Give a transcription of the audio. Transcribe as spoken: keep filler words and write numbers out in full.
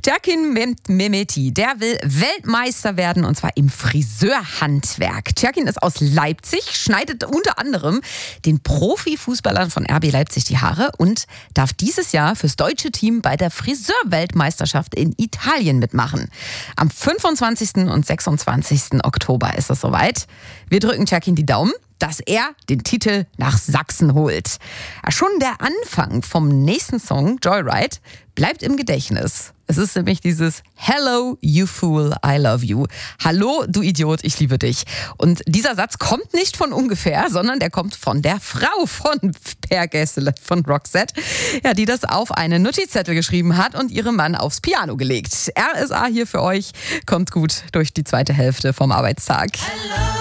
Cerkin Mehmeti, der will Weltmeister werden und zwar im Friseurhandwerk. Cerkin ist aus Leipzig, schneidet unter anderem den Profifußballern von R B Leipzig die Haare und darf dieses Jahr fürs deutsche Team bei der Friseurweltmeisterschaft in Italien mitmachen. Am fünfundzwanzigsten und sechsundzwanzigsten Oktober ist es soweit. Wir drücken Cerkin die Daumen, dass er den Titel nach Sachsen holt. Schon der Anfang vom nächsten Song, Joyride, bleibt im Gedächtnis. Es ist nämlich dieses Hello, you fool, I love you. Hallo, du Idiot, ich liebe dich. Und dieser Satz kommt nicht von ungefähr, sondern der kommt von der Frau von Per Gessle, von Roxette, ja, die das auf einen Notizzettel geschrieben hat und ihrem Mann aufs Piano gelegt. R S A hier für euch. Kommt gut durch die zweite Hälfte vom Arbeitstag. Hello.